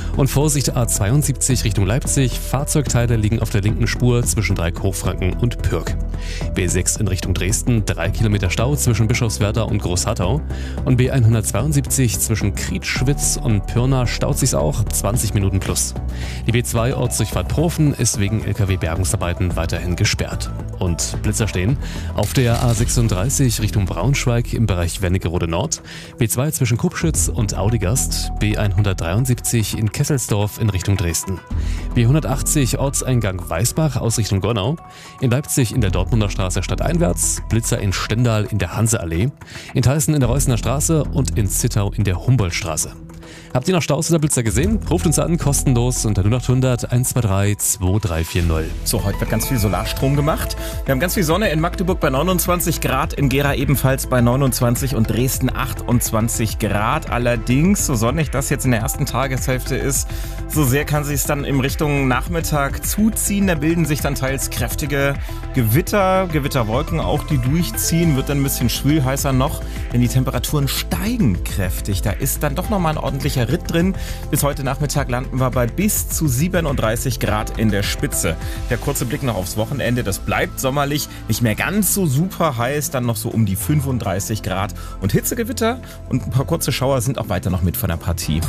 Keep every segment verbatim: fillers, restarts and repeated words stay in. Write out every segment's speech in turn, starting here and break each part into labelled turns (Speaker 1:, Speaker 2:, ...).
Speaker 1: Und Vorsicht A zweiundsiebzig Richtung Leipzig. Fahrzeugteile liegen auf der linken Spur zwischen Dreieck-Hochfranken und Pürg. B sechs in Richtung Dresden, drei Kilometer Stau zwischen Bischofswerda und Großharthau. Und B hundertzweiundsiebzig zwischen Krietschwitz und Pirna staut sich's auch, zwanzig Minuten plus. Die B zwei Ortsdurchfahrt Profen ist wegen L K W-Bergungsarbeiten weiterhin gesperrt. Und Blitzer stehen auf der A sechsunddreißig Richtung Braunschweig im Bereich Wernigerode Nord, B zwei zwischen Kupschütz und Audigast, B hundertdreiundsiebzig in Kesselsdorf in Richtung Dresden, B hundertachtzig Ortseingang Weißbach aus Richtung Gonnau, in Leipzig in der Dortmunder Straße stadteinwärts, Blitzer in Stendal in der Hanseallee, in Theißen in der Reussener Straße und in Zittau in der Humboldtstraße. Habt ihr noch Staus oder Blitzer gesehen? Ruft uns an, kostenlos unter null acht hundert eins zwei drei zwei drei vier null.
Speaker 2: So, heute wird ganz viel Solarstrom gemacht. Wir haben ganz viel Sonne in Magdeburg bei neunundzwanzig Grad, in Gera ebenfalls bei neunundzwanzig und Dresden achtundzwanzig Grad. Allerdings, so sonnig das jetzt in der ersten Tageshälfte ist, so sehr kann sich es dann in Richtung Nachmittag zuziehen. Da bilden sich dann teils kräftige Gewitter, Gewitterwolken auch, die durchziehen. Wird dann ein bisschen schwül heißer noch, denn die Temperaturen steigen kräftig. Da ist dann doch nochmal ein ordentlicher Ritt drin. Bis heute Nachmittag landen wir bei bis zu siebenunddreißig Grad in der Spitze. Der kurze Blick noch aufs Wochenende, das bleibt sommerlich, nicht mehr ganz so super heiß, dann noch so um die fünfunddreißig Grad. Und Hitzegewitter und ein paar kurze Schauer sind auch weiter noch mit von der Partie.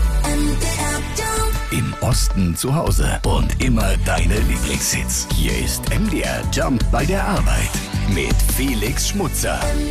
Speaker 3: Im Osten zu Hause und immer deine Lieblingshits. Hier ist M D R Jump bei der Arbeit mit Felix Schmutzer.